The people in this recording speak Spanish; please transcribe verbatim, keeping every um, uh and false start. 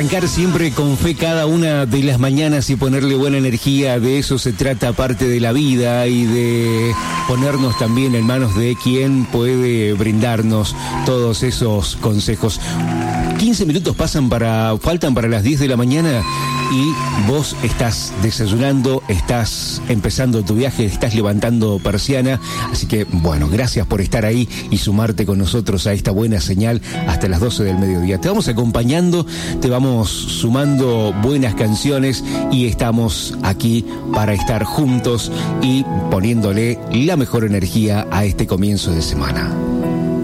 Arrancar siempre con fe cada una de las mañanas y ponerle buena energía, de eso se trata parte de la vida y de ponernos también en manos de quien puede brindarnos todos esos consejos. quince minutos pasan para, faltan para las diez de la mañana y vos estás desayunando, estás empezando tu viaje, estás levantando persiana, así que bueno, gracias por estar ahí y sumarte con nosotros a esta buena señal hasta las doce del mediodía. Te vamos acompañando, te vamos sumando buenas canciones y estamos aquí para estar juntos y poniéndole la mejor energía a este comienzo de semana.